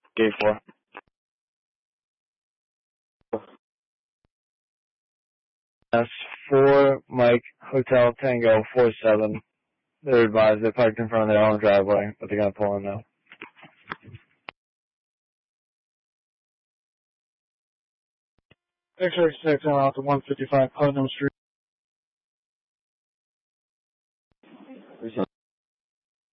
Gate 4. S4 Mike Hotel Tango 47. They're advised they parked in front of their own driveway, but they're gonna pull in now. X-ray 6 on out to 155 Putnam Street.